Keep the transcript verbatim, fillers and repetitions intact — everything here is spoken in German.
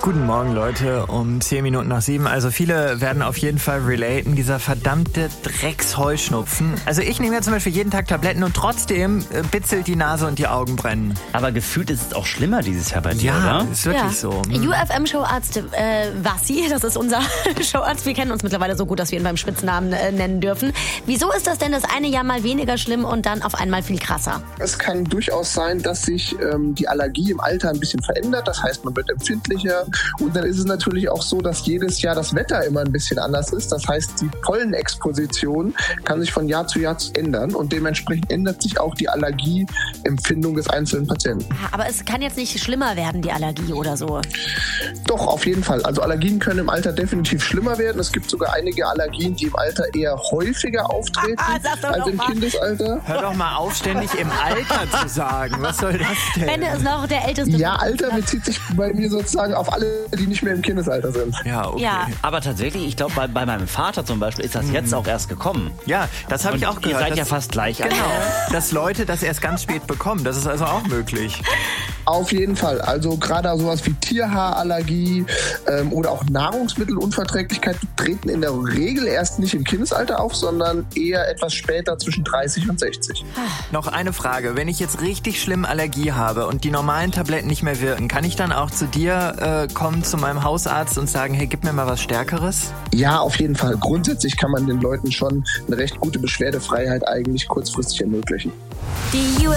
Guten Morgen, Leute, um zehn Minuten nach sieben. Also viele werden auf jeden Fall relaten, dieser verdammte Drecksheuschnupfen. Also ich nehme ja zum Beispiel jeden Tag Tabletten und trotzdem äh, bitzelt die Nase und die Augen brennen. Aber gefühlt ist es auch schlimmer dieses Jahr bei dir, ja, oder? Ist wirklich ja. so. Hm. U F M-Showarzt äh, Wassi, das ist unser Showarzt. Wir kennen uns mittlerweile so gut, dass wir ihn beim Spitznamen äh, nennen dürfen. Wieso ist das denn das eine Jahr mal weniger schlimm und dann auf einmal viel krasser? Es kann durchaus sein, dass sich ähm, die Allergie im Alter ein bisschen verändert. Das heißt, man wird empfindlicher. Und dann ist es natürlich auch so, dass jedes Jahr das Wetter immer ein bisschen anders ist. Das heißt, die Pollenexposition kann sich von Jahr zu Jahr ändern. Und dementsprechend ändert sich auch die Allergieempfindung des einzelnen Patienten. Aber es kann jetzt nicht schlimmer werden, die Allergie oder so? Doch, auf jeden Fall. Also Allergien können im Alter definitiv schlimmer werden. Es gibt sogar einige Allergien, die im Alter eher häufiger auftreten als im mal. Kindesalter. Hör doch mal auf, ständig im Alter zu sagen. Was soll das denn? Benne ist noch der älteste. Ja, Alter bezieht sich bei mir sozusagen auf alle, die nicht mehr im Kindesalter sind. Ja, okay. Ja. Aber tatsächlich, ich glaube, bei, bei meinem Vater zum Beispiel ist das mhm. jetzt auch erst gekommen. Ja, das habe ich auch gehört. Ihr seid dass, ja fast gleich alt. Genau, dass Leute das erst ganz spät bekommen. Das ist also auch möglich. Auf jeden Fall. Also gerade sowas wie Tierhaarallergie ähm, oder auch Nahrungsmittelunverträglichkeit treten in der Regel erst nicht im Kindesalter auf, sondern eher etwas später zwischen dreißig und sechzig. Noch eine Frage. Wenn ich jetzt richtig schlimm Allergie habe und die normalen Tabletten nicht mehr wirken, kann ich dann auch zu dir äh, kommen, zu meinem Hausarzt und sagen, hey, gib mir mal was Stärkeres? Ja, auf jeden Fall. Grundsätzlich kann man den Leuten schon eine recht gute Beschwerdefreiheit eigentlich kurzfristig ermöglichen. Die U